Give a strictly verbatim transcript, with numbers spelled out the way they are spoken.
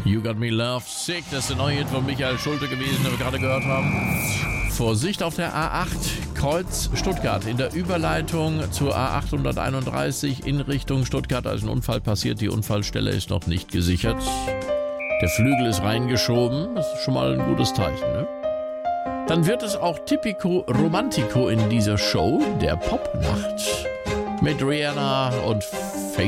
You Got Me Love Sick, das ist der neue Hit von Michael Schulte gewesen, den wir gerade gehört haben. Vorsicht auf der A acht, Kreuz Stuttgart. In der Überleitung zur A achthunderteinunddreißig in Richtung Stuttgart, als ein Unfall passiert. Die Unfallstelle ist noch nicht gesichert. Der Flügel ist reingeschoben. Das ist schon mal ein gutes Zeichen, ne? Dann wird es auch Typico Romantico in dieser Show, der Popnacht. Mit Rihanna und